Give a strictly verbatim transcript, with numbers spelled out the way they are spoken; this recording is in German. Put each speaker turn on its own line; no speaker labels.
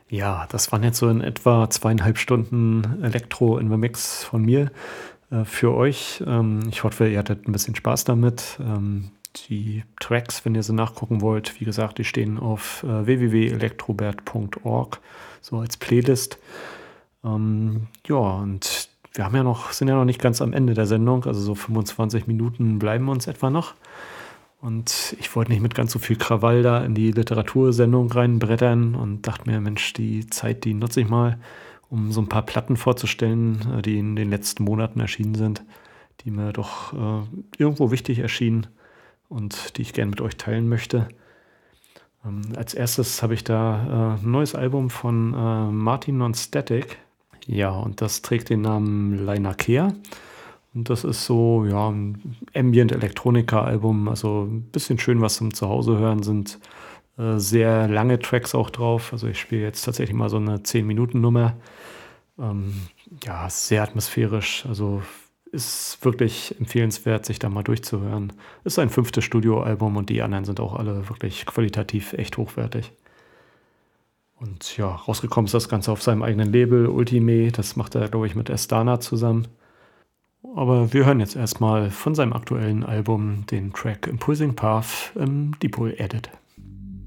Ja, das waren jetzt so in etwa zweieinhalb Stunden Elektro in the Mix von mir, äh, für euch. Ähm, ich hoffe, ihr hattet ein bisschen Spaß damit. Ähm, die Tracks, wenn ihr sie nachgucken wollt, wie gesagt, die stehen auf, äh, w w w punkt elektrobert punkt org, so als Playlist. Ähm, ja, und wir haben ja noch sind ja noch nicht ganz am Ende der Sendung, also so fünfundzwanzig Minuten bleiben uns etwa noch. Und ich wollte nicht mit ganz so viel Krawall da in die Literatursendung reinbrettern und dachte mir: „Mensch, die Zeit, die nutze ich mal, um so ein paar Platten vorzustellen, äh, die in den letzten Monaten erschienen sind, die mir doch, äh, irgendwo wichtig erschienen und die ich gerne mit euch teilen möchte.“ Ähm, als Erstes habe ich da, äh, 'n neues Album von, äh, Martin Non-Static. Ja, und das trägt den Namen Leinakea. Und das ist so, ja, 'n Ambient-Electronica-Album, also 'n bisschen schön was zum Zuhause hören, sind, äh, sehr lange Tracks auch drauf. Also, ich spiele jetzt tatsächlich mal so 'ne zehn Minuten Nummer. Ähm, ja, sehr atmosphärisch, also ist wirklich empfehlenswert, sich da mal durchzuhören. Ist sein fünftes Studioalbum und die anderen sind auch alle wirklich qualitativ echt hochwertig. Und ja, rausgekommen ist das Ganze auf seinem eigenen Label Ultime. Das macht er, glaube ich, mit Astana zusammen. Aber wir hören jetzt erstmal von seinem aktuellen Album den Track Impulsing Path im Dipol Edit.